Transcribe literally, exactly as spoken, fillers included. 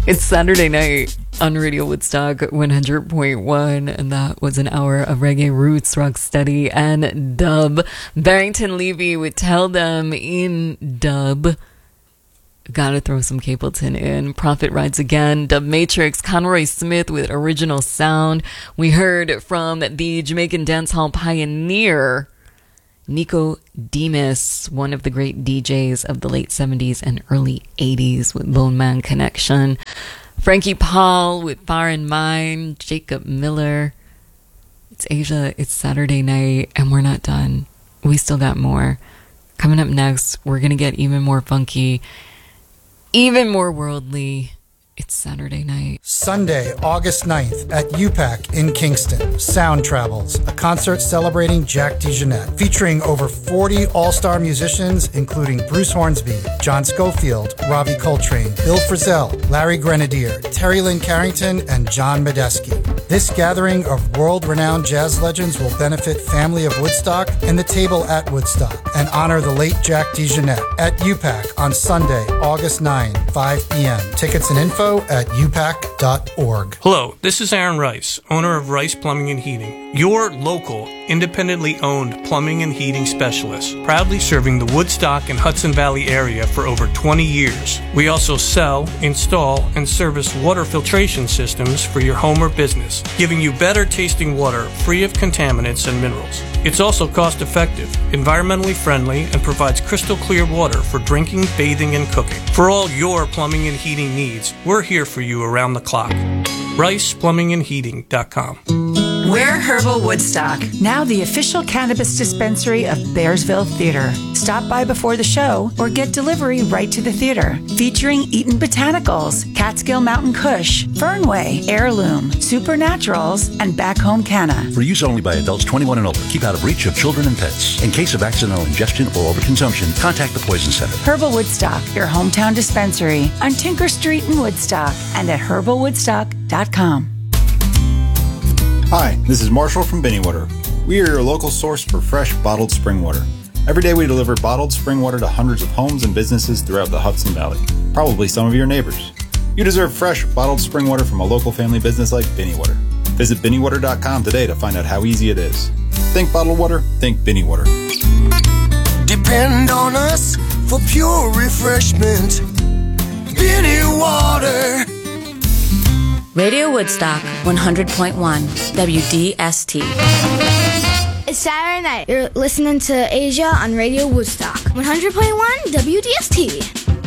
It's Saturday night on Radio Woodstock one hundred point one, and that was an hour of reggae, roots, rock steady, and dub. Barrington Levy would Tell Them in dub. Gotta throw some Capleton in. Prophet Rides Again, Dub Matrix, Conroy Smith with original sound. We heard from the Jamaican dancehall pioneer, Nico Demus, one of the great D Js of the late seventies and early eighties with Bone Man Connection. Frankie Paul with Far in Mind, Jacob Miller. It's Asia, it's Saturday night, and we're not done. We still got more. Coming up next, we're going to get even more funky, even more worldly. It's Saturday night. Sunday, August ninth at U PAC in Kingston. Sound Travels, a concert celebrating Jack DeJohnette, featuring over forty all-star musicians, including Bruce Hornsby, John Schofield, Ravi Coltrane, Bill Frisell, Larry Grenadier, Terry Lynn Carrington, and John Medeski. This gathering of world-renowned jazz legends will benefit Family of Woodstock and the Table at Woodstock and honor the late Jack DeJohnette at U PAC on Sunday, August ninth, five p.m. Tickets and info at u pac dot org. Hello, this is Aaron Rice, owner of Rice Plumbing and Heating, your local, independently owned plumbing and heating specialist, proudly serving the Woodstock and Hudson Valley area for over twenty years. We also sell, install, and service water filtration systems for your home or business, giving you better tasting water free of contaminants and minerals. It's also cost effective, environmentally friendly, and provides crystal clear water for drinking, bathing, and cooking. For all your plumbing and heating needs, we're here for you around the clock. rice plumbing and heating dot com. We're Herbal Woodstock, now the official cannabis dispensary of Bearsville Theater. Stop by before the show or get delivery right to the theater. Featuring Eaton Botanicals, Catskill Mountain Kush, Fernway, Heirloom, Supernaturals, and Back Home Canna. For use only by adults twenty-one and older. Keep out of reach of children and pets. In case of accidental ingestion or overconsumption, contact the Poison Center. Herbal Woodstock, your hometown dispensary on Tinker Street in Woodstock and at herbal woodstock dot com. Hi, this is Marshall from Binnywater. We are your local source for fresh, bottled spring water. Every day we deliver bottled spring water to hundreds of homes and businesses throughout the Hudson Valley, probably some of your neighbors. You deserve fresh, bottled spring water from a local family business like Binnywater. Visit binnywater dot com today to find out how easy it is. Think bottled water, think Binnywater. Depend on us for pure refreshment. Binnywater. Radio Woodstock one hundred point one W D S T. It's Saturday night. You're listening to Asia on Radio Woodstock one hundred point one W D S T.